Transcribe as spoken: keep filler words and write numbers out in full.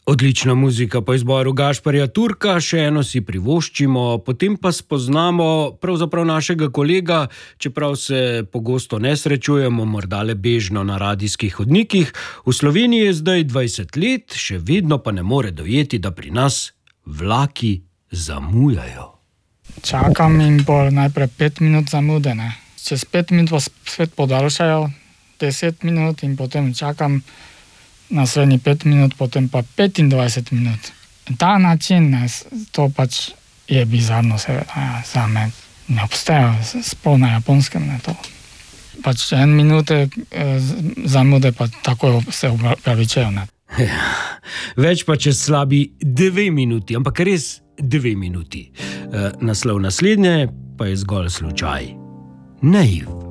Odlična muzika po izboru Gašperja Turka, še eno si privoščimo, potem pa spoznamo pravzaprav našega kolega, čeprav se pogosto ne srečujemo, morda le bežno na radijskih hodnikih. V Sloveniji je zdaj dvajset let, še vedno pa ne more dojeti, da pri nas vlaki zamujajo. Čakam in pol najprej pet minut zamude, ne. Čez pet minut pa spet podaljšajo, deset minut in potem čakam naslednji pet minut, potem pa petindvajset minut. Ta način, ne, to pač je bizarno, seveda, ja, za me ne obstaja, sploh na Japonskem, ne, to. Pač en minute eh, zamude pa tako se opravičujejo, ne. Ja, več pa čez slabi dve minuti, ampak res dve minuti. E, naslov naslednje pa je zgolj slučaj. Naiv.